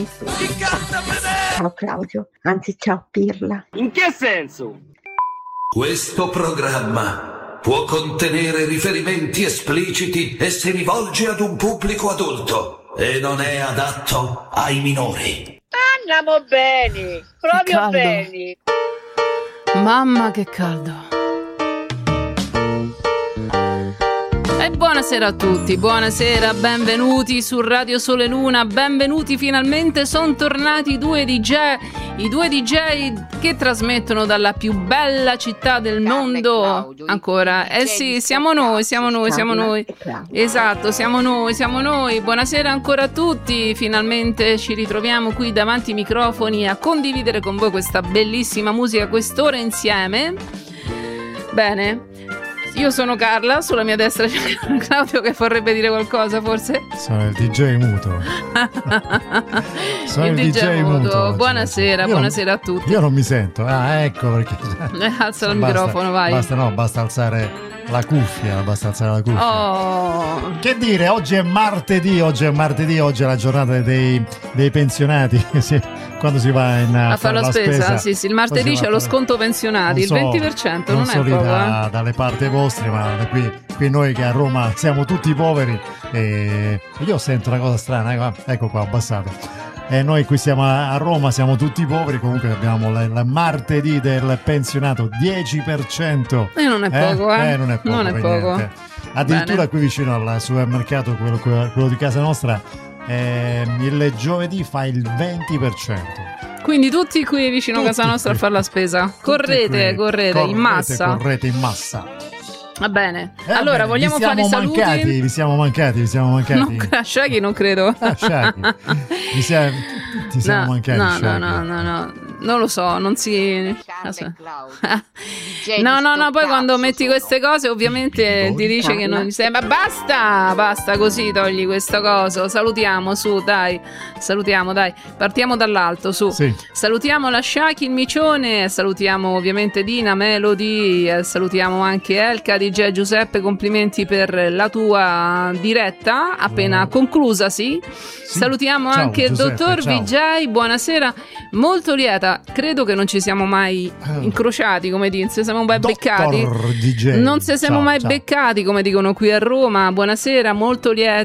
Ciao Claudio, anzi ciao Pirla. In che senso? Questo programma può contenere riferimenti espliciti e si rivolge ad un pubblico adulto e non è adatto ai minori. Andiamo bene, proprio bene. Mamma che caldo. E buonasera a tutti, buonasera, benvenuti su Radio Sole Luna, benvenuti finalmente, sono tornati i due DJ che trasmettono dalla più bella città del mondo, Claudio, ancora, sì, siamo noi, esatto, siamo noi, buonasera ancora a tutti, finalmente ci ritroviamo qui davanti ai microfoni a condividere con voi questa bellissima musica, quest'ora insieme, bene. Io sono Carla, sulla mia destra c'è Claudio che vorrebbe dire qualcosa forse? Sono il DJ muto. Sono il DJ muto. Buonasera, buonasera a tutti. Io non mi sento, ecco perché. Alza il microfono, vai. Basta alzare la cuffia, Oh. Che dire, oggi è martedì, oggi è la giornata dei pensionati. Quando si va a fare la spesa. Sì, il martedì c'è lo sconto pensionati, il 20%, non è poco. Dalle parti vostre, ma qui noi che a Roma siamo tutti poveri e io sento una cosa strana, ecco qua, abbassato. E noi qui siamo a Roma, siamo tutti poveri, comunque abbiamo il martedì del pensionato, 10%. E non è poco, non è poco. Non è poco. Niente. Addirittura bene. Qui vicino al supermercato, quello di casa nostra, il giovedì fa il 20%. Quindi tutti qui vicino a casa nostra a fare la spesa. Correte in massa. Correte in massa. Va bene. Allora, vogliamo fare i saluti? Vi siamo mancati. Shaggy non credo. Shaggy. Ti siamo mancati. No. Non lo so, non si... No, poi quando metti queste cose ovviamente ti dice che non sei... Ma basta così, togli questa cosa. Salutiamo, dai. Partiamo dall'alto, su. Sì. Salutiamo la Shaki, il Micione, salutiamo ovviamente Dina, Melody, salutiamo anche Elka, DJ Giuseppe, complimenti per la tua diretta, appena conclusa, sì. Salutiamo ciao, anche il dottor Vijay, buonasera, molto lieta. Credo che non ci siamo mai incrociati, come dire, non ci siamo mai beccati. DJ. Non ci siamo mai beccati, come dicono qui a Roma. Buonasera, molto